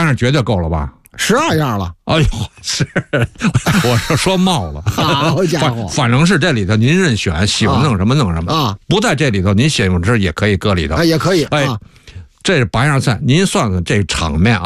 样绝对够了吧 ？12样了。 哎呦，是，我是说冒了。 好家伙， 反正是这里头您任选，喜欢弄什么弄什么啊。 不在这里头，您喜欢吃也可以搁里头， 也可以。 哎，这是8样菜，您算算这场面啊。